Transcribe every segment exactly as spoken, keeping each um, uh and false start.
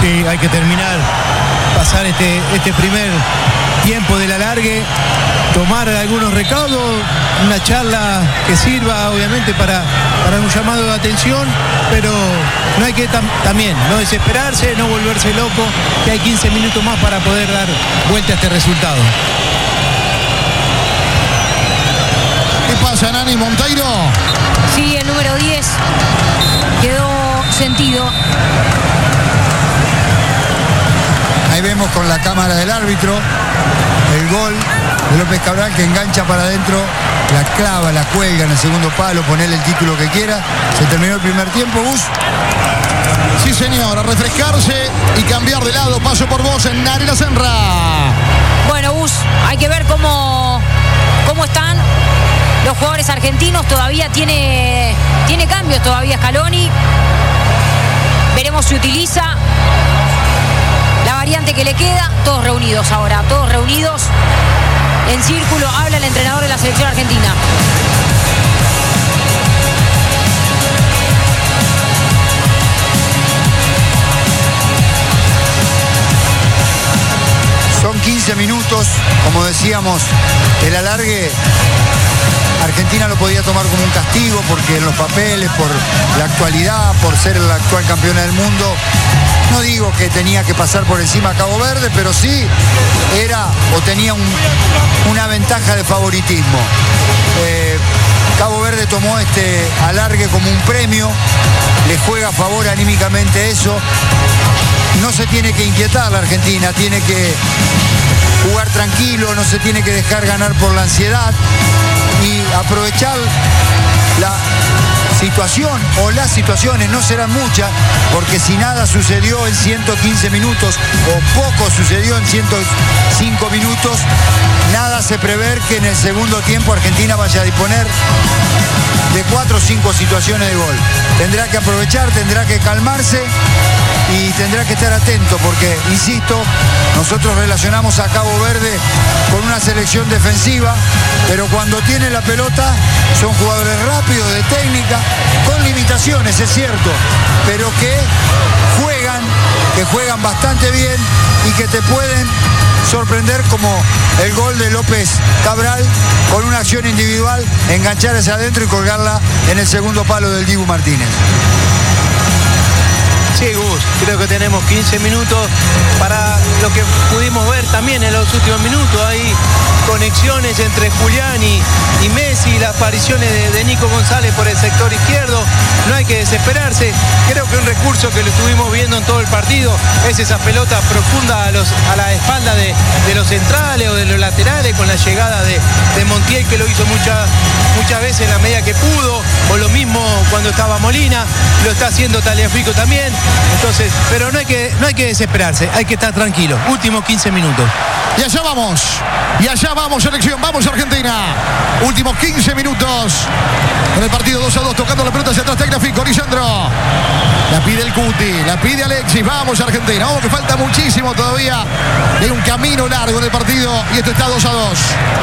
Sí, hay que terminar, pasar este, este primer tiempo del alargue, tomar algunos recaudos, una charla que sirva obviamente para, para un llamado de atención, pero no hay que tam, también no desesperarse, no volverse loco, que hay quince minutos más para poder dar vuelta a este resultado. ¿Qué pasa, Nani Monteiro? Sí, el número diez quedó sentido. Ahí vemos con la cámara del árbitro el gol de López Cabral, que engancha para adentro, la clava, la cuelga en el segundo palo, ponerle el título que quiera. Se terminó el primer tiempo, Gus. Sí, señor, a refrescarse y cambiar de lado. Paso por vos en Nari La Senra. Bueno, Gus, hay que ver cómo, cómo están los jugadores argentinos. Todavía tiene, tiene cambios todavía Scaloni. Veremos si utiliza la variante que le queda. Todos reunidos ahora, todos reunidos en círculo. Habla el entrenador de la selección argentina. Son quince minutos, como decíamos, el alargue. Argentina lo podía tomar como un castigo porque en los papeles, por la actualidad, por ser la actual campeona del mundo, no digo que tenía que pasar por encima a Cabo Verde, pero sí era o tenía un, una ventaja de favoritismo. Eh, Cabo Verde tomó este alargue como un premio, le juega a favor anímicamente eso. No se tiene que inquietar la Argentina, tiene que jugar tranquilo, no se tiene que dejar ganar por la ansiedad y aprovechar la situación o las situaciones, no serán muchas, porque si nada sucedió en ciento quince minutos o poco sucedió en ciento cinco minutos, nada hace prever que en el segundo tiempo Argentina vaya a disponer de cuatro o cinco situaciones de gol. Tendrá que aprovechar, tendrá que calmarse y tendrá que estar atento porque, insisto, nosotros relacionamos a Cabo Verde con una selección defensiva, pero cuando tiene la pelota son jugadores rápidos, de técnica, con limitaciones, es cierto, pero que juegan, que juegan bastante bien y que te pueden sorprender, como el gol de López Cabral, con una acción individual, enganchar hacia adentro y colgarla en el segundo palo del Dibu Martínez. Sí, Gus, creo que tenemos quince minutos para lo que pudimos ver también en los últimos minutos. Hay conexiones entre Julián y, y Messi, las apariciones de, de Nico González por el sector izquierdo. No hay que desesperarse. Creo que un recurso que lo estuvimos viendo en todo el partido es esa pelota profunda a, los, a la espalda de, de los centrales o de los laterales, con la llegada de, de Montiel, que lo hizo muchas, muchas veces en la medida que pudo, o lo mismo cuando estaba Molina, lo está haciendo Tagliafico también. Entonces, pero no hay que, no hay que desesperarse, hay que estar tranquilo. Últimos quince minutos. Y allá vamos, y allá vamos, selección, vamos Argentina. Últimos quince minutos en el partido dos a dos, tocando la pelota hacia atrás, Tagliafico, Lisandro. La pide el Cuti, la pide Alexis, vamos Argentina. Vamos, que falta muchísimo todavía. Hay un camino largo en el partido y esto está dos a dos.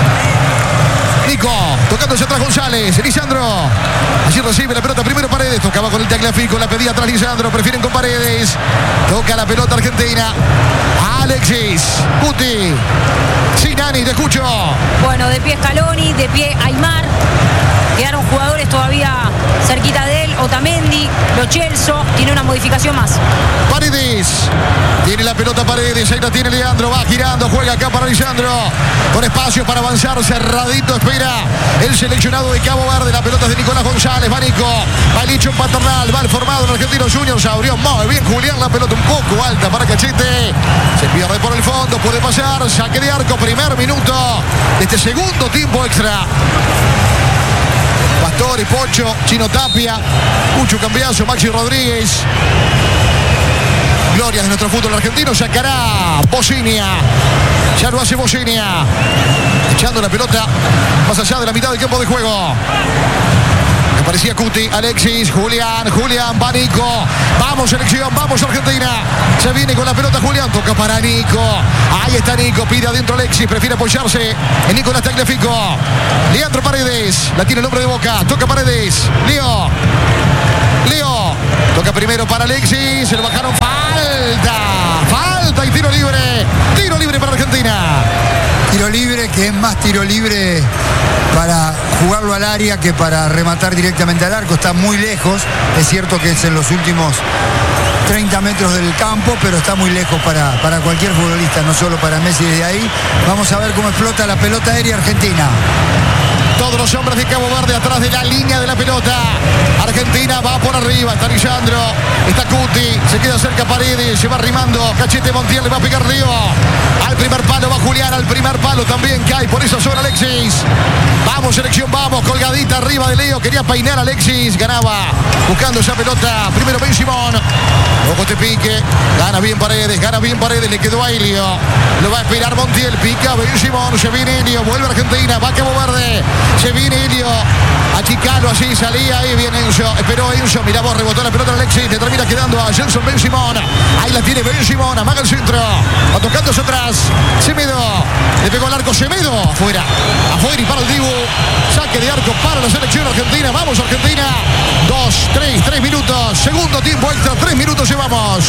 Nico, tocándose atrás González, Lisandro. Allí recibe la pelota primero Paredes, tocaba con el Tagliafico, la pedía atrás Lisandro, prefieren con Paredes. Toca la pelota Argentina. Alexis, Cuti. Sí, Nani, te escucho. Bueno, de pie Scaloni, de pie Aimar. Quedaron jugadores todavía cerquita de él. Otamendi, Lo Celso, tiene una modificación más. Paredes, tiene la pelota Paredes, ahí la tiene Leandro, va girando, juega acá para Lisandro, con espacio para avanzar, cerradito, espera el seleccionado de Cabo Verde, la pelota es de Nicolás González, va Nico, va Licho en Paternal, va el formado en Argentinos Juniors, abrió muy bien Julián, la pelota un poco alta para Cachete, se pierde por el fondo, puede pasar, saque de arco, primer minuto de este segundo tiempo extra. Pastore, Pocho, Chino Tapia, Cucho Cambiazo, Maxi Rodríguez. Glorias de nuestro fútbol argentino, sacará Bocinia. Ya lo hace Bocinia. Echando la pelota más allá de la mitad del campo de juego. Aparecía Cuti, Alexis, Julián, Julián, va Nico. Vamos selección, vamos Argentina. Se viene con la pelota Julián, toca para Nico. Ahí está Nico, pide adentro Alexis, prefiere apoyarse en Nicolás Tagliafico. Leandro Paredes, la tiene el hombre de Boca, toca Paredes. Leo, Leo, toca primero para Alexis, se lo bajaron, falta. tiro libre para jugarlo al área que para rematar directamente al arco. Está muy lejos, es cierto que es en los últimos treinta metros del campo, pero está muy lejos para, para cualquier futbolista, no solo para Messi desde ahí. Vamos a ver cómo explota la pelota aérea argentina. Todos los hombres de Cabo Verde atrás de la línea de la pelota. Argentina va por arriba. Está Lisandro. Está Cuti. Se queda cerca Paredes. Se va arrimando. Cachete Montiel le va a pegar Río. Al primer palo va Julián. Al primer palo también cae por esa zona Alexis. Vamos, selección, vamos. Colgadita arriba de Leo. Quería peinar a Alexis. Ganaba. Buscando esa pelota. Primero Ben Simón. Ojo te pique. Gana bien Paredes. Gana bien Paredes. Le quedó a Helio. Lo va a esperar Montiel. Pica Ben Simón. Se viene Helio. Vuelve Argentina. Va a Cabo Verde. Se viene Helio, achicalo así, salía, ahí viene Enzo, esperó Enzo, mirá vos, rebotó la pelota Alexis, le termina quedando a Jenson Ben Simón, ahí la tiene Ben Simón, amaga el centro, va tocándose atrás, Semedo, le pegó al arco Semedo, afuera, afuera y para el Dibu, saque de arco para la selección argentina, vamos Argentina, dos, tres, tres minutos, segundo tiempo extra, tres minutos llevamos.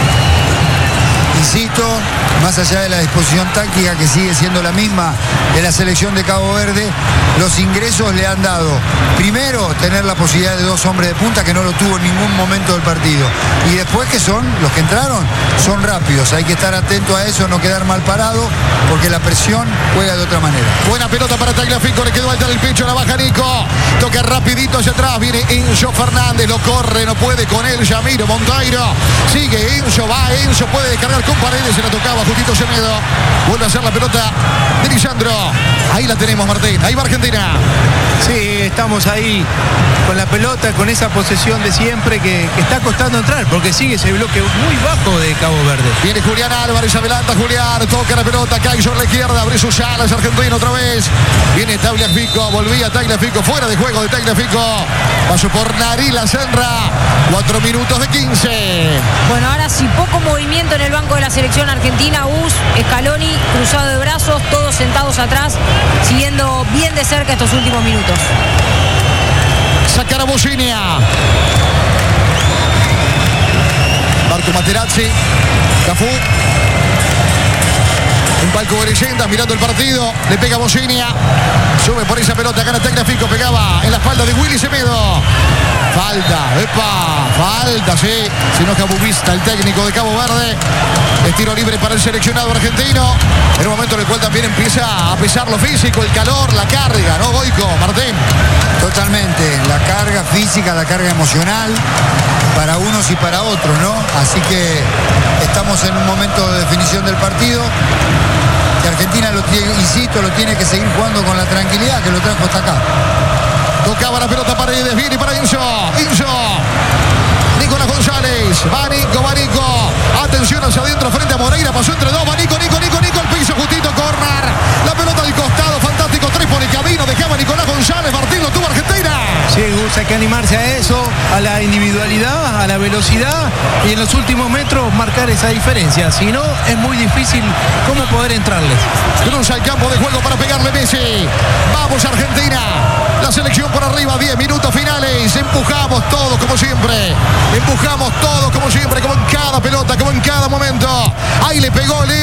Insisto, más allá de la disposición táctica que sigue siendo la misma de la selección de Cabo Verde, los ingresos le han dado, primero, tener la posibilidad de dos hombres de punta que no lo tuvo en ningún momento del partido, y después que son, los que entraron, son rápidos, hay que estar atento a eso, no quedar mal parado, porque la presión juega de otra manera. Buena pelota para Tagliafico, le quedó alta en el pecho, la baja Nico, toca rapidito hacia atrás, viene Enzo Fernández, lo corre, no puede con él, Yamiro Monteiro, sigue Enzo, va Enzo, puede descargar con Paredes, se la tocaba justito Semedo, vuelve a hacer la pelota de Lisandro, ahí la tenemos Martín, ahí va Argentina. Sí, estamos ahí con la pelota, con esa posesión de siempre que, que está costando entrar, porque sigue ese bloque muy bajo de Cabo Verde. Viene Julián Álvarez, adelanta Julián, toca la pelota, cae sobre la izquierda, abre sus alas, Argentina otra vez. Viene Tagliafico, volvía Tagliafico, fuera de juego de Tagliafico. Pasó por Narila Senra, cuatro minutos de quince. Bueno, ahora sí, poco movimiento en el banco de la selección argentina. Us, Scaloni, cruzado de brazos, todos sentados atrás, siguiendo bien de cerca estos últimos minutos. Sacar a Bocinia. Marco Materazzi, Cafú. Un palco de leyendas mirando el partido. Le pega Bocinia. Sube por esa pelota. Gana Tagliafico. Pegaba en la espalda de Willy Semedo. Falta. Epa. Falta, sí. Se enoja Bubista, el técnico de Cabo Verde. Es tiro libre para el seleccionado argentino. En un momento en el cual también empieza a pesar lo físico, el calor, la carga, ¿no, Goico? Martín. Totalmente. La carga física, la carga emocional. Para unos y para otros, ¿no? Así que estamos en un momento de definición del partido. Que Argentina, lo tiene, insisto, lo tiene que seguir jugando con la tranquilidad que lo trajo hasta acá. Tocaba la pelota Paredes, viene para Enzo. Enzo. Nicolás González. Va Nico, va Nico. Atención hacia adentro frente a Moreira. Pasó entre dos. Va Nico, Nico, Nico, Nico. El piso justito, corner. La pelota al costado. Fantástico. Tres por el camino. Dejaba Nicolás González. Martín lo tuvo Argentina. Sí, Gus, hay que animarse a eso, a la individualidad, a la velocidad y en los últimos metros marcar esa diferencia. Si no, es muy difícil cómo poder entrarles. Cruza el campo de juego para pegarle Messi. Vamos Argentina. La selección por arriba, diez minutos finales. Empujamos todo como siempre. Empujamos todo como siempre, como en cada pelota, como en cada momento. Ahí le pegó Leo.